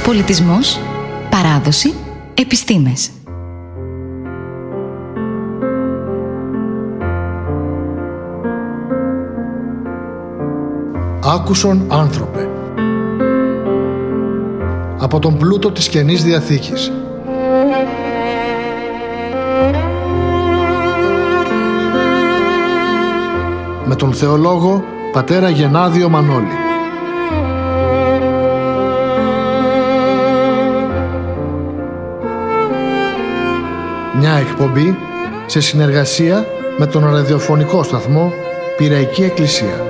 Πολιτισμός, παράδοση, επιστήμες. Άκουσον άνθρωπε. Από τον πλούτο της Καινής Διαθήκης. Με τον θεολόγο πατέρα Γενάδιο Μανώλη. Μια εκπομπή σε συνεργασία με τον ραδιοφωνικό σταθμό Πειραϊκή Εκκλησία.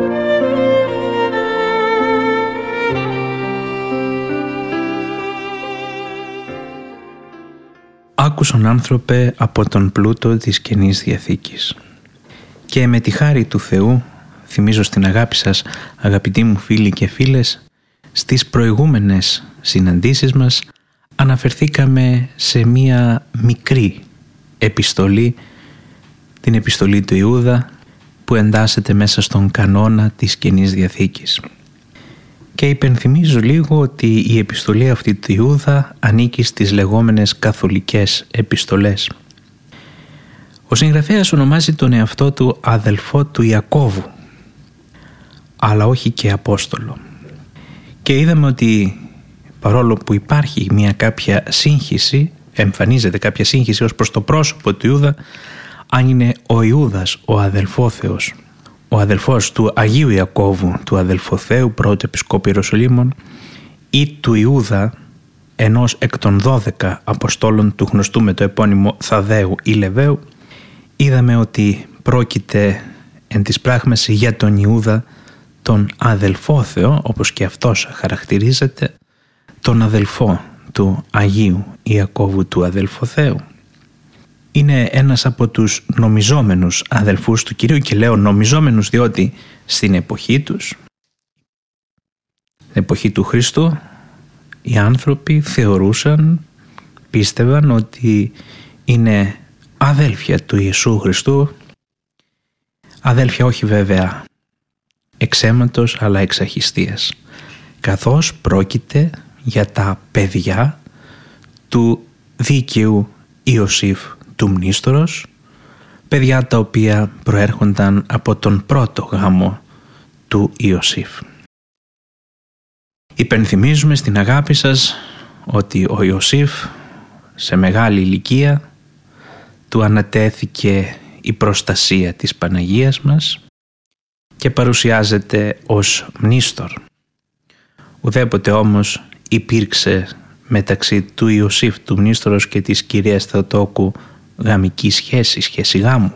Άκουσον άνθρωπε από τον πλούτο της Καινής Διαθήκης. Και με τη χάρη του Θεού, θυμίζω στην αγάπη σας, αγαπητοί μου φίλοι και φίλες, στις προηγούμενες συναντήσεις μας αναφερθήκαμε σε μία μικρή επιστολή, την επιστολή του Ιούδα, που εντάσσεται μέσα στον κανόνα της Καινής Διαθήκης. Και υπενθυμίζω λίγο ότι η επιστολή αυτή του Ιούδα ανήκει στις λεγόμενες καθολικές επιστολές. Ο συγγραφέας ονομάζει τον εαυτό του αδελφό του Ιακώβου, αλλά όχι και Απόστολο. Και είδαμε ότι παρόλο που υπάρχει μια κάποια σύγχυση, εμφανίζεται κάποια σύγχυση ως προς το πρόσωπο του Ιούδα, αν είναι ο Ιούδας ο αδελφόθεος, ο αδελφός του Αγίου Ιακώβου, του αδελφοθέου πρώτου επισκόπου Ιεροσολύμων, ή του Ιούδα, ενός εκ των 12 Αποστόλων του γνωστού με το επώνυμο Θαδαίου ή Λεβαίου, είδαμε ότι πρόκειται εν της πράγμαση για τον Ιούδα, τον αδελφόθεο, όπως και αυτός χαρακτηρίζεται, τον αδελφό του Αγίου Ιακώβου του αδελφοθέου. Είναι ένας από τους νομιζόμενους αδελφούς του Κυρίου, και λέω νομιζόμενους διότι στην εποχή τους, την εποχή του Χριστού, οι άνθρωποι θεωρούσαν, πίστευαν ότι είναι αδέλφια του Ιησού Χριστού, αδέλφια όχι βέβαια εξ αίματος αλλά εξ αχιστίας, καθώς πρόκειται για τα παιδιά του δίκαιου Ιωσήφ του Μνήστορος, παιδιά τα οποία προέρχονταν από τον πρώτο γάμο του Ιωσήφ. Υπενθυμίζουμε στην αγάπη σας ότι ο Ιωσήφ σε μεγάλη ηλικία του ανατέθηκε η προστασία της Παναγίας μας και παρουσιάζεται ως μνήστορ. Ουδέποτε όμως υπήρξε μεταξύ του Ιωσήφ του Μνήστορος και της κυρίας Θεοτόκου γαμική σχέση γάμου.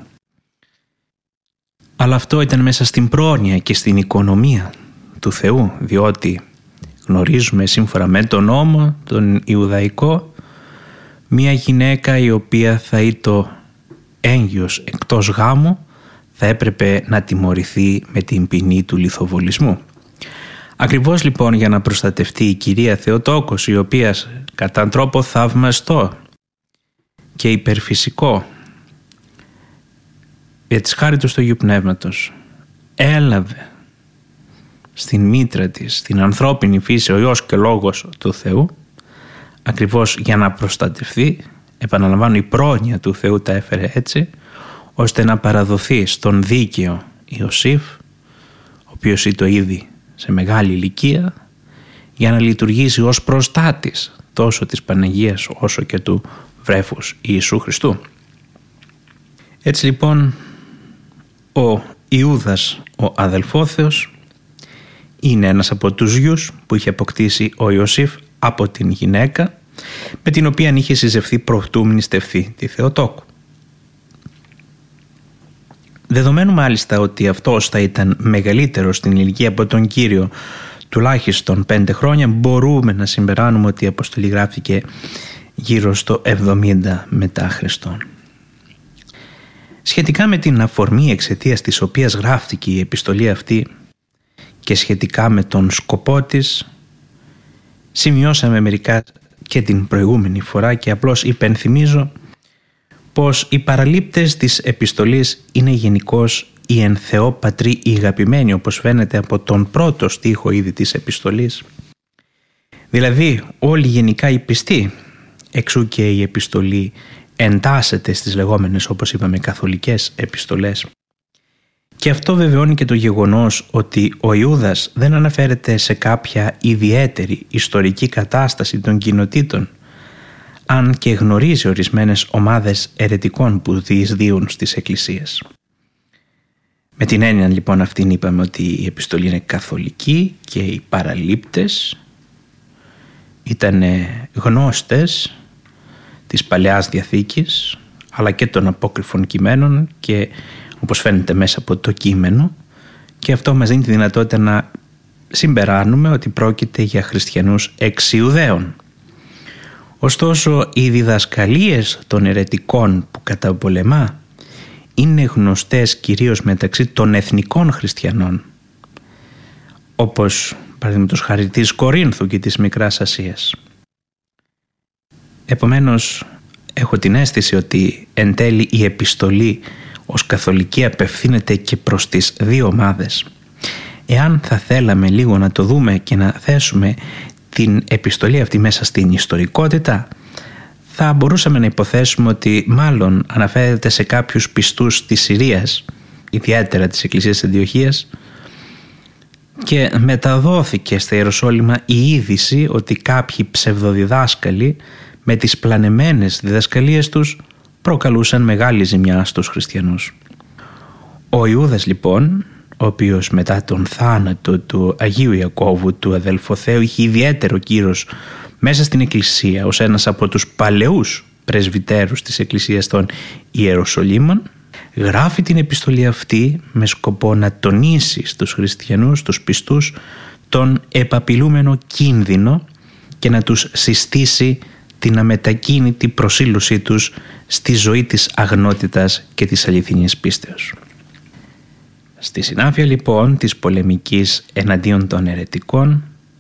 Αλλά αυτό ήταν μέσα στην πρόνοια και στην οικονομία του Θεού, διότι γνωρίζουμε σύμφωνα με τον νόμο, τον Ιουδαϊκό, μια γυναίκα η οποία θα ήτο έγκυος εκτός γάμου θα έπρεπε να τιμωρηθεί με την ποινή του λιθοβολισμού. Ακριβώς λοιπόν για να προστατευτεί η κυρία Θεοτόκος, η οποία κατά τρόπο θαυμαστό και υπερφυσικό για της χάριτος του Αγίου Πνεύματος έλαβε στην μήτρα της την ανθρώπινη φύση, ο Υιός και Λόγος του Θεού, ακριβώς για να προστατευτεί, επαναλαμβάνω, η πρόνοια του Θεού τα έφερε έτσι, ώστε να παραδοθεί στον δίκαιο Ιωσήφ, ο οποίος ήταν ήδη σε μεγάλη ηλικία, για να λειτουργήσει ως προστάτης τόσο της Παναγίας όσο και του βρέφους Ιησού Χριστού. Έτσι λοιπόν ο Ιούδας ο αδελφόθεος είναι ένας από τους γιους που είχε αποκτήσει ο Ιωσήφ από την γυναίκα με την οποία είχε συζευθεί προτού μνηστευθεί τη Θεοτόκου. Δεδομένου μάλιστα ότι αυτός θα ήταν μεγαλύτερος στην ηλικία από τον Κύριο τουλάχιστον 5 χρόνια, μπορούμε να συμπεράνουμε ότι η αποστολή γράφτηκε γύρω στο 70 μετά Χριστόν. Σχετικά με την αφορμή εξαιτίας της οποίας γράφτηκε η επιστολή αυτή και σχετικά με τον σκοπό της, σημειώσαμε μερικά και την προηγούμενη φορά και απλώς υπενθυμίζω πως οι παραλήπτες της επιστολής είναι γενικώς οι εν Θεώ Πατρί οι αγαπημένοι, όπως φαίνεται από τον πρώτο στίχο ήδη της επιστολής. Δηλαδή όλοι γενικά οι πιστοί, εξού και η επιστολή εντάσσεται στις λεγόμενες, όπως είπαμε, καθολικές επιστολές. Και αυτό βεβαιώνει και το γεγονός ότι ο Ιούδας δεν αναφέρεται σε κάποια ιδιαίτερη ιστορική κατάσταση των κοινοτήτων, αν και γνωρίζει ορισμένες ομάδες αιρετικών που διεισδύουν στις εκκλησίες. Με την έννοια λοιπόν αυτήν είπαμε ότι η επιστολή είναι καθολική και οι παραλήπτες ήταν γνώστες της Παλαιάς Διαθήκης αλλά και των απόκριφων κειμένων και όπως φαίνεται μέσα από το κείμενο, και αυτό μας δίνει τη δυνατότητα να συμπεράνουμε ότι πρόκειται για χριστιανούς εξ Ιουδαίων. Ωστόσο οι διδασκαλίες των αιρετικών που καταπολεμά είναι γνωστές κυρίως μεταξύ των εθνικών χριστιανών, όπως παραδείγματος χάρη της Κορίνθου και της Μικράς Ασίας. Επομένως έχω την αίσθηση ότι εν τέλει η επιστολή ως καθολική απευθύνεται και προς τις δύο ομάδες. Εάν θα θέλαμε λίγο να το δούμε και να θέσουμε την επιστολή αυτή μέσα στην ιστορικότητα, θα μπορούσαμε να υποθέσουμε ότι μάλλον αναφέρεται σε κάποιους πιστούς της Συρίας, ιδιαίτερα της Εκκλησίας Αντιοχίας, και μεταδόθηκε στα Ιεροσόλυμα η είδηση ότι κάποιοι ψευδοδιδάσκαλοι με τις πλανεμένες διδασκαλίες τους προκαλούσαν μεγάλη ζημιά στους χριστιανούς. Ο Ιούδας λοιπόν, ο οποίος μετά τον θάνατο του Αγίου Ιακώβου, του αδελφοθέου, είχε ιδιαίτερο κύρος μέσα στην Εκκλησία ως ένας από τους παλαιούς πρεσβυτέρους της Εκκλησίας των Ιεροσολύμων, γράφει την επιστολή αυτή με σκοπό να τονίσει στους χριστιανούς, τους πιστούς, τον επαπειλούμενο κίνδυνο και να τους συστήσει την αμετακίνητη προσήλωσή τους στη ζωή της αγνότητας και της αληθινής πίστεως. Στη συνάφεια λοιπόν της πολεμικής εναντίον των αιρετικών,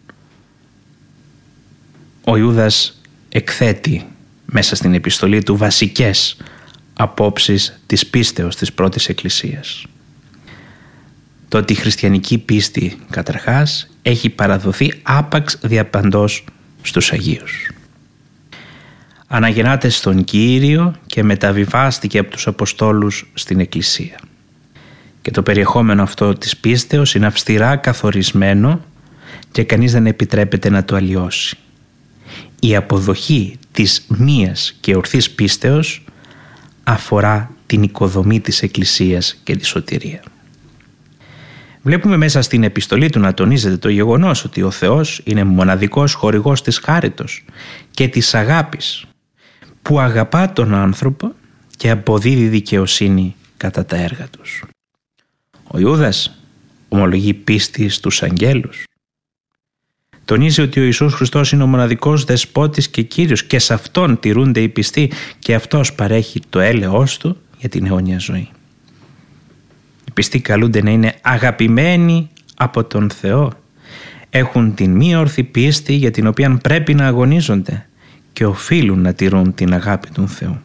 ο Ιούδας εκθέτει μέσα στην επιστολή του βασικές απόψεις της πίστεως της πρώτης Εκκλησίας. Το ότι η χριστιανική πίστη καταρχάς έχει παραδοθεί άπαξ διαπαντός στους Αγίους. Αναγεννάται στον Κύριο και μεταβιβάστηκε από τους Αποστόλους στην Εκκλησία. Και το περιεχόμενο αυτό της πίστεως είναι αυστηρά καθορισμένο και κανείς δεν επιτρέπεται να το αλλοιώσει. Η αποδοχή της μίας και ορθής πίστεως αφορά την οικοδομή της Εκκλησίας και τη σωτηρία. Βλέπουμε μέσα στην επιστολή του να τονίζεται το γεγονός ότι ο Θεός είναι μοναδικός χορηγός της χάριτος και της αγάπης, που αγαπά τον άνθρωπο και αποδίδει δικαιοσύνη κατά τα έργα τους. Ο Ιούδας ομολογεί πίστη στους αγγέλους. Τονίζει ότι ο Ιησούς Χριστός είναι ο μοναδικός δεσπότης και Κύριος και σε Αυτόν τηρούνται οι πιστοί και Αυτός παρέχει το έλεος Του για την αιώνια ζωή. Οι πιστοί καλούνται να είναι αγαπημένοι από τον Θεό. Έχουν την μη ορθή πίστη για την οποία πρέπει να αγωνίζονται και οφείλουν να τηρούν την αγάπη του Θεού.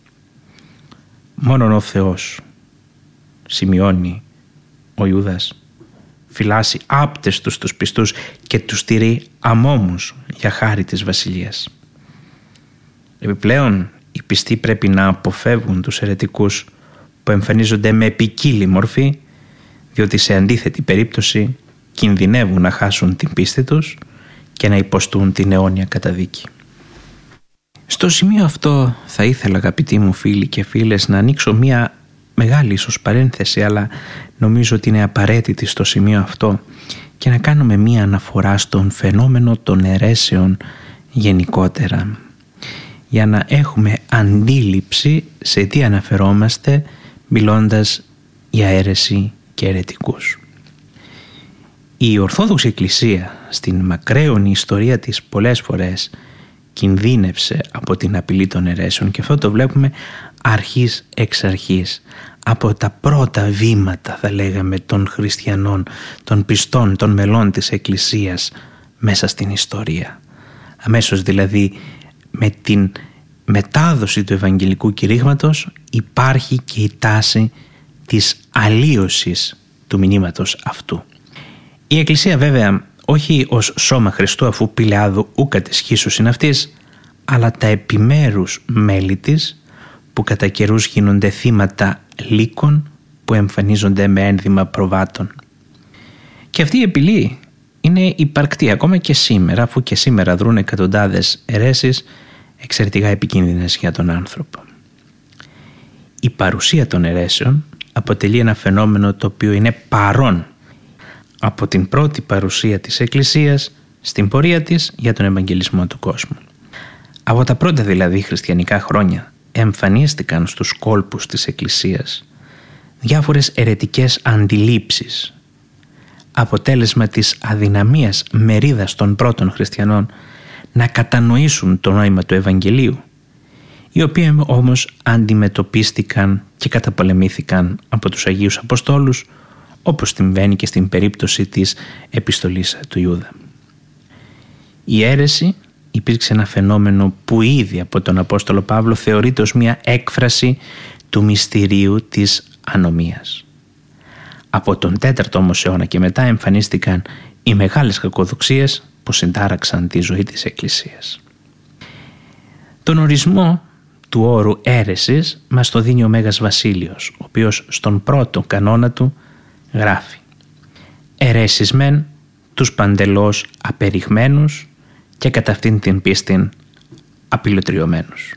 Μόνον ο Θεός, σημειώνει ο Ιούδας, φυλάσσει άπτεστους τους πιστούς και τους τηρεί αμόμους για χάρη της Βασιλείας. Επιπλέον, οι πιστοί πρέπει να αποφεύγουν τους αιρετικούς που εμφανίζονται με ποικίλη μορφή, διότι σε αντίθετη περίπτωση κινδυνεύουν να χάσουν την πίστη τους και να υποστούν την αιώνια καταδίκη. Στο σημείο αυτό θα ήθελα, αγαπητοί μου φίλοι και φίλες, να ανοίξω μία μεγάλη ίσως παρένθεση, αλλά νομίζω ότι είναι απαραίτητη στο σημείο αυτό, και να κάνουμε μία αναφορά στον φαινόμενο των αιρέσεων γενικότερα, για να έχουμε αντίληψη σε τι αναφερόμαστε μιλώντας για αίρεση και αιρετικούς. Η Ορθόδοξη Εκκλησία στην μακραίωνη ιστορία της πολλές φορές κινδύνευσε από την απειλή των αιρέσεων, και αυτό το βλέπουμε αρχής εξ αρχής, από τα πρώτα βήματα, θα λέγαμε, των χριστιανών, των πιστών, των μελών της Εκκλησίας μέσα στην ιστορία. Αμέσως δηλαδή με την μετάδοση του Ευαγγελικού κηρύγματος υπάρχει και η τάση της αλλίωσης του μηνύματος αυτού. Η Εκκλησία βέβαια όχι ως σώμα Χριστού, αφού πηλεάδου ου κατεσχίσουσιν αυτής, αλλά τα επιμέρους μέλη της, που κατά καιρούς γίνονται θύματα λύκων που εμφανίζονται με ένδυμα προβάτων. Και αυτή η απειλή είναι υπαρκτή ακόμα και σήμερα, αφού και σήμερα δρούν εκατοντάδες αιρέσεις εξαιρετικά επικίνδυνες για τον άνθρωπο. Η παρουσία των αιρέσεων αποτελεί ένα φαινόμενο το οποίο είναι παρόν από την πρώτη παρουσία της Εκκλησίας στην πορεία της για τον Ευαγγελισμό του κόσμου. Από τα πρώτα δηλαδή χριστιανικά χρόνια εμφανίστηκαν στους κόλπους της Εκκλησίας διάφορες αιρετικές αντιλήψεις, αποτέλεσμα της αδυναμίας μερίδας των πρώτων χριστιανών να κατανοήσουν το νόημα του Ευαγγελίου, οι οποίοι όμως αντιμετωπίστηκαν και καταπολεμήθηκαν από τους Αγίους Αποστόλους, όπως συμβαίνει και στην περίπτωση της επιστολής του Ιούδα. Η αίρεση υπήρξε ένα φαινόμενο που ήδη από τον Απόστολο Παύλο θεωρείται ως μια έκφραση του μυστηρίου της ανομίας. Από τον 4ο όμως αιώνα και μετά εμφανίστηκαν οι μεγάλες κακοδοξίες που συντάραξαν τη ζωή της Εκκλησίας. Τον ορισμό του όρου αίρεσης μας το δίνει ο Μέγας Βασίλειος, ο οποίος στον πρώτο κανόνα του γράφει «Αιρέσεις μεν τους παντελώς απεριγμένους και κατά αυτήν την πίστην απειλωτριωμένους».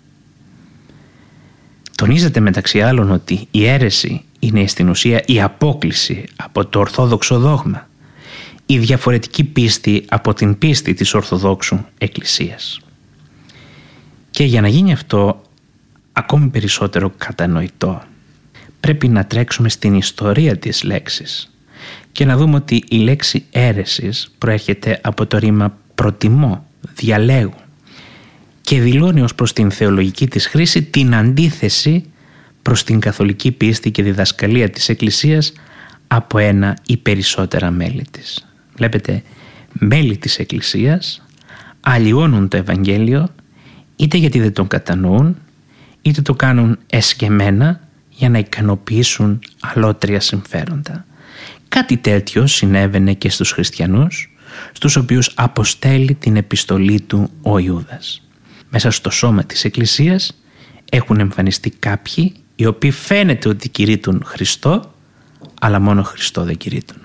Τονίζεται μεταξύ άλλων ότι η αίρεση είναι στην ουσία η απόκλιση από το ορθόδοξο δόγμα, η διαφορετική πίστη από την πίστη της Ορθοδόξου Εκκλησίας. Και για να γίνει αυτό ακόμη περισσότερο κατανοητό, πρέπει να τρέξουμε στην ιστορία της λέξης και να δούμε ότι η λέξη αίρεσης προέρχεται από το ρήμα προτιμώ, διαλέγω, και δηλώνει ως προς την θεολογική της χρήση την αντίθεση προς την καθολική πίστη και διδασκαλία της Εκκλησίας από ένα ή περισσότερα μέλη της. Βλέπετε, μέλη της Εκκλησίας αλλοιώνουν το Ευαγγέλιο είτε γιατί δεν τον κατανοούν, είτε το κάνουν εσκεμμένα για να ικανοποιήσουν αλότρια συμφέροντα. Κάτι τέτοιο συνέβαινε και στους χριστιανούς, στους οποίους αποστέλει την επιστολή του ο Ιούδας. Μέσα στο σώμα της Εκκλησίας έχουν εμφανιστεί κάποιοι οι οποίοι φαίνεται ότι κηρύττουν Χριστό, αλλά μόνο Χριστό δεν κηρύττουν.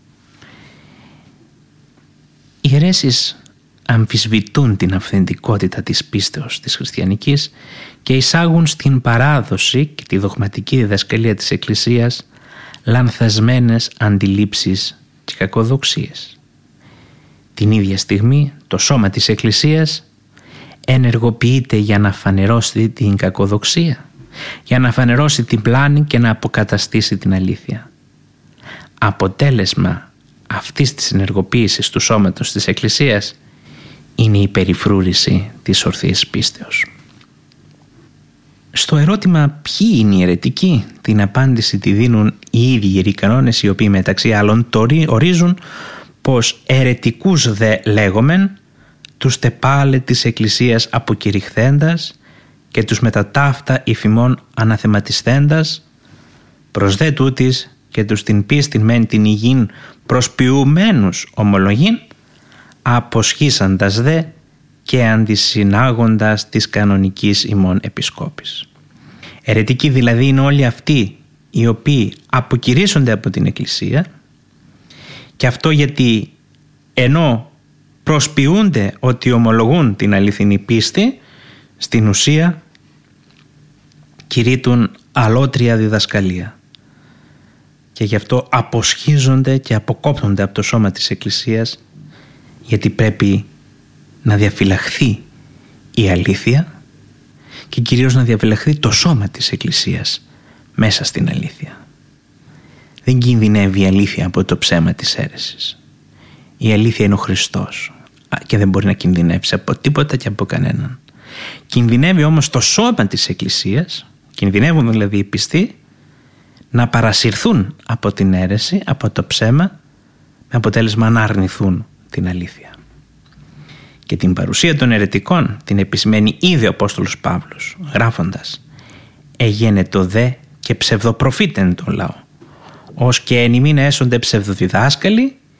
Οι αιρέσεις αμφισβητούν την αυθεντικότητα της πίστεως της χριστιανικής και εισάγουν στην παράδοση και τη δογματική διδασκαλία της Εκκλησίας λανθασμένες αντιλήψεις και κακοδοξίες. Την ίδια στιγμή το σώμα της Εκκλησίας ενεργοποιείται για να φανερώσει την κακοδοξία, για να φανερώσει την πλάνη και να αποκαταστήσει την αλήθεια. Αποτέλεσμα αυτής της ενεργοποίησης του σώματος της Εκκλησίας είναι η περιφρούρηση της ορθής πίστεως. Στο ερώτημα ποιοι είναι οι αιρετικοί, την απάντηση τη δίνουν οι ίδιοι ιεροί κανόνες, οι οποίοι μεταξύ άλλων ορίζουν πως αιρετικούς δε λέγομεν τους τεπάλε της Εκκλησίας αποκηρυχθέντας και τους μετά ταύτα υφημών αναθεματισθέντας, προς δε τούτης και τους την πίστην μεν την υγιήν προσποιουμένους ομολογήν, αποσχίσαντας δε και αντισυνάγοντας της κανονικής ημών επισκόπης. Αιρετικοί δηλαδή είναι όλοι αυτοί οι οποίοι αποκηρύσσονται από την Εκκλησία, και αυτό γιατί ενώ προσποιούνται ότι ομολογούν την αληθινή πίστη, στην ουσία κηρύττουν αλότρια διδασκαλία και γι' αυτό αποσχίζονται και αποκόπτονται από το σώμα της Εκκλησίας, γιατί πρέπει να διαφυλαχθεί η αλήθεια και κυρίως να διαφυλαχθεί το σώμα της Εκκλησίας μέσα στην αλήθεια. Δεν κινδυνεύει η αλήθεια από το ψέμα της αίρεσης. Η αλήθεια είναι ο Χριστός και δεν μπορεί να κινδυνεύσει από τίποτα και από κανέναν. Κινδυνεύει όμως το σώμα της Εκκλησίας, κινδυνεύουν δηλαδή οι πιστοί να παρασυρθούν από την αίρεση, από το ψέμα, με αποτέλεσμα να αρνηθούν την αλήθεια. Και την παρουσία των αιρετικών την επισημαίνει ήδη ο Απόστολος Παύλος, γράφοντας «Εγένετο δε και ψευδοπροφήτεν τον λαό, ως και εν ημίν έσονται ψευδοδιδάσκαλοι,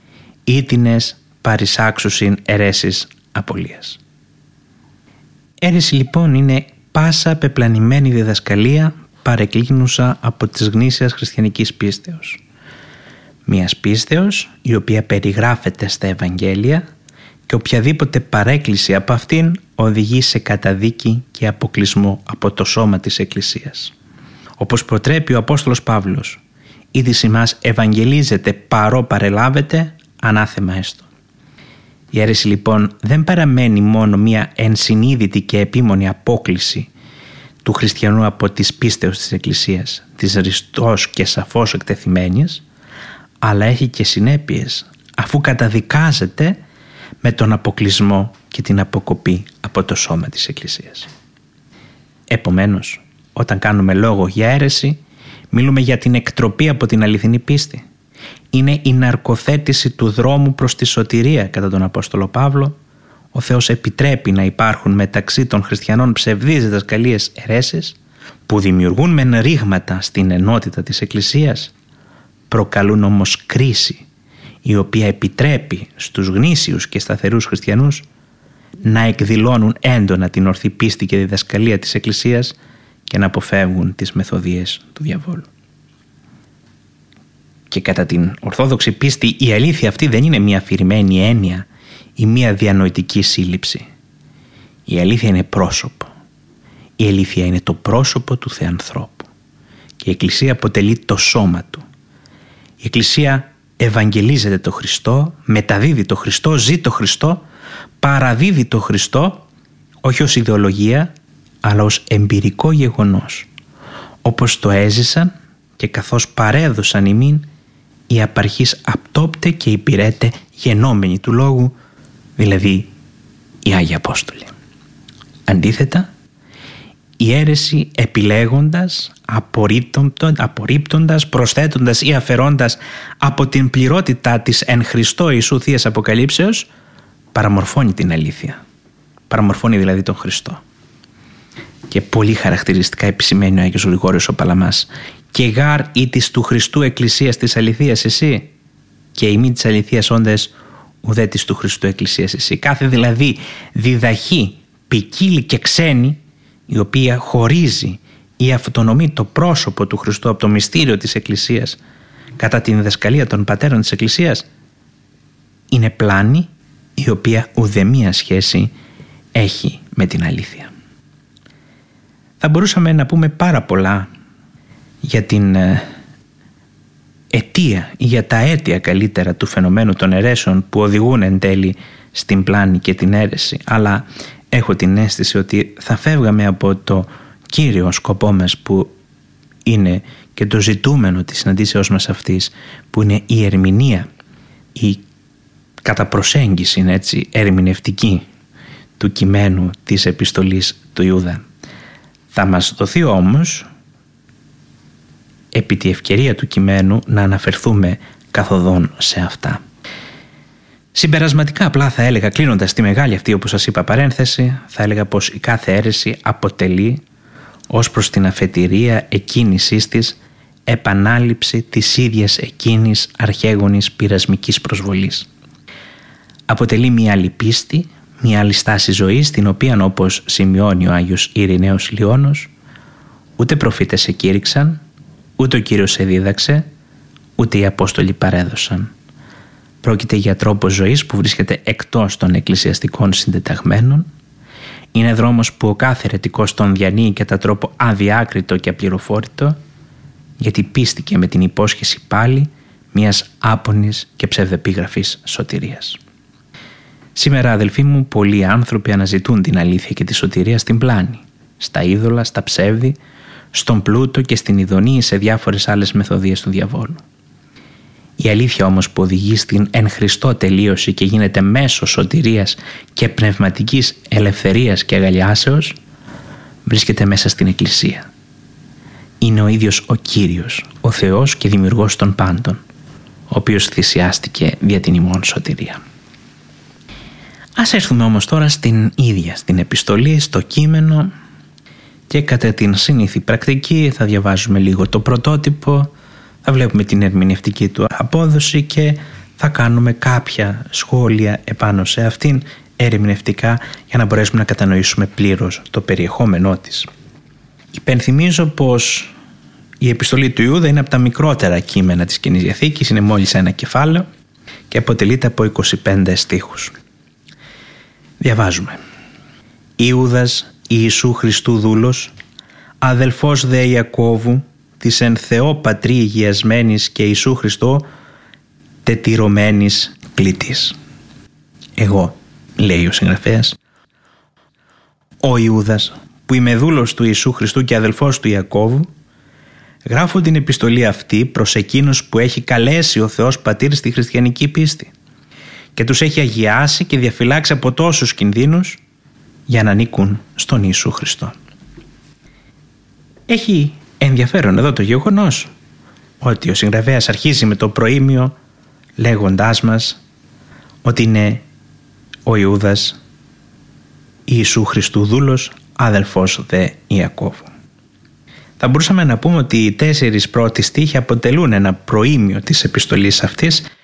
ήτινες παρισάξουσιν αιρέσεις απολίας. Αίρεση λοιπόν είναι πάσα πεπλανημένη διδασκαλία παρεκκλίνουσα από της γνήσιας χριστιανικής πίστεως. Μιας πίστεως η οποία περιγράφεται στα Ευαγγέλια και οποιαδήποτε παρέκκληση από αυτήν οδηγεί σε καταδίκη και αποκλεισμό από το σώμα της Εκκλησίας. Όπως προτρέπει ο Απόστολος Παύλος, «Ήδης ημάς ευαγγελίζεται παρό παρελάβετε, ανάθεμα έστω». Η αίρεση λοιπόν δεν παραμένει μόνο μια ενσυνείδητη και επίμονη απόκλιση του χριστιανού από τις πίστεως της Εκκλησίας, της ριστός και σαφώς εκτεθειμένης, αλλά έχει και συνέπειες, αφού καταδικάζεται με τον αποκλεισμό και την αποκοπή από το σώμα της Εκκλησίας. Επομένως, όταν κάνουμε λόγο για αίρεση, μιλούμε για την εκτροπή από την αληθινή πίστη. Είναι η ναρκοθέτηση του δρόμου προς τη σωτηρία κατά τον Απόστολο Παύλο. Ο Θεός επιτρέπει να υπάρχουν μεταξύ των χριστιανών ψευδείς διδασκαλίες αιρέσεις που δημιουργούν μεν ρήγματα στην ενότητα της Εκκλησίας, προκαλούν όμως κρίση η οποία επιτρέπει στους γνήσιους και σταθερούς χριστιανούς να εκδηλώνουν έντονα την ορθή πίστη και διδασκαλία της Εκκλησίας και να αποφεύγουν τις μεθοδίες του διαβόλου. Και κατά την ορθόδοξη πίστη η αλήθεια αυτή δεν είναι μια αφηρημένη έννοια ή μια διανοητική σύλληψη. Η αλήθεια είναι πρόσωπο. Η αλήθεια είναι το πρόσωπο του Θεανθρώπου. Και η Εκκλησία αποτελεί το σώμα του. Η Εκκλησία ευαγγελίζεται το Χριστό, μεταδίδει το Χριστό, ζει το Χριστό, παραδίδει το Χριστό όχι ως ιδεολογία αλλά ως εμπειρικό γεγονός, όπως το έζησαν και καθώς παρέδωσαν ημίν οι απαρχείς απτόπτε και υπηρέτε γενόμενοι του Λόγου, δηλαδή οι Άγιοι Απόστολοι. Αντίθετα, η αίρεση επιλέγοντας, απορρίπτοντας, προσθέτοντας ή αφαιρώντας από την πληρότητά της εν Χριστώ Ιησού Θείας Αποκαλύψεως, παραμορφώνει την αλήθεια. Παραμορφώνει δηλαδή τον Χριστό. Και πολύ χαρακτηριστικά επισημαίνει ο Άγιος Γρηγόριος ο Παλαμάς, «Και γάρ ή της του Χριστού Εκκλησίας της αληθείας εσύ, και ημί της αληθείας όντες ουδέ της του Χριστού Εκκλησίας εσύ». Κάθε δηλαδή διδαχή ποικίλη και ξένη, η οποία χωρίζει ή αυτονομεί το πρόσωπο του Χριστού από το μυστήριο της Εκκλησίας κατά την διδασκαλία των πατέρων της Εκκλησίας, είναι πλάνη η οποία ουδεμία σχέση έχει με την αλήθεια. Θα μπορούσαμε να πούμε πάρα πολλά για την αιτία ή για τα αίτια καλύτερα του φαινομένου των αιρέσεων που οδηγούν εν τέλει στην πλάνη και την αίρεση, αλλά έχω την αίσθηση ότι θα φεύγαμε από το κύριο σκοπό μας που είναι και το ζητούμενο της συναντήσεώς μας αυτής, που είναι η ερμηνεία, η κατά προσέγγιση έτσι, ερμηνευτική του κειμένου της επιστολής του Ιούδα. Θα μας δοθεί όμως επί τη ευκαιρία του κειμένου να αναφερθούμε καθοδόν σε αυτά. Συμπερασματικά απλά θα έλεγα, κλείνοντας τη μεγάλη αυτή όπως σας είπα παρένθεση, θα έλεγα πως η κάθε αίρεση αποτελεί ως προς την αφετηρία εκκίνησής της επανάληψη της ίδιας εκείνης αρχαίγονης πειρασμικής προσβολής. Αποτελεί μια άλλη πίστη, μια άλλη στάση ζωής, την οποία όπως σημειώνει ο Άγιος Ειρηναίος Λιώνος, ούτε προφήτες εκήρυξαν, ούτε ο Κύριος εδίδαξε, ούτε οι Απόστολοι παρέδωσαν. Πρόκειται για τρόπο ζωής που βρίσκεται εκτός των εκκλησιαστικών συντεταγμένων. Είναι δρόμος που ο κάθε αιρετικός τον διανύει κατά τρόπο αδιάκριτο και απληροφόρητο, γιατί πίστηκε με την υπόσχεση πάλι μιας άπονης και ψευδεπίγραφης σωτηρίας. Σήμερα, αδελφοί μου, πολλοί άνθρωποι αναζητούν την αλήθεια και τη σωτηρία στην πλάνη, στα είδωλα, στα ψεύδη, στον πλούτο και στην ειδονή, σε διάφορες άλλες μεθοδίες του διαβόλου. Η αλήθεια όμως που οδηγεί στην εν Χριστώ τελείωση και γίνεται μέσω σωτηρίας και πνευματικής ελευθερίας και αγαλιάσεως, βρίσκεται μέσα στην Εκκλησία. Είναι ο ίδιος ο Κύριος, ο Θεός και Δημιουργός των πάντων, ο οποίος θυσιάστηκε δια την ημών σωτηρία. Ας έρθουμε όμως τώρα στην ίδια, στην επιστολή, στο κείμενο, και κατά την συνήθη πρακτική θα διαβάζουμε λίγο το πρωτότυπο, θα βλέπουμε την ερμηνευτική του απόδοση και θα κάνουμε κάποια σχόλια επάνω σε αυτήν ερμηνευτικά για να μπορέσουμε να κατανοήσουμε πλήρως το περιεχόμενό της. Υπενθυμίζω πως η επιστολή του Ιούδα είναι από τα μικρότερα κείμενα της Καινής Διαθήκης, είναι μόλις ένα κεφάλαιο και αποτελείται από 25 στίχους. Διαβάζουμε. Ιούδας Ιησού Χριστού δούλος, αδελφός δε Ιακώβου, της εν Θεό Πατρί υγιασμένης και Ιησού Χριστό τετυρωμένης κλητής. Εγώ, λέει ο συγγραφέας, ο Ιούδας, που είμαι δούλος του Ιησού Χριστού και αδελφός του Ιακώβου, γράφω την επιστολή αυτή προς εκείνους που έχει καλέσει ο Θεός Πατήρ στη χριστιανική πίστη και τους έχει αγιάσει και διαφυλάξει από τόσους κινδύνους για να ανήκουν στον Ιησού Χριστό. Έχει ενδιαφέρον εδώ το γεγονός ότι ο συγγραφέας αρχίζει με το προήμιο λέγοντάς μας ότι είναι ο Ιούδας Ιησού Χριστού δούλος, αδελφός δε Ιακώβου. Θα μπορούσαμε να πούμε ότι οι 4 πρώτοι στίχοι αποτελούν ένα προήμιο της επιστολής αυτής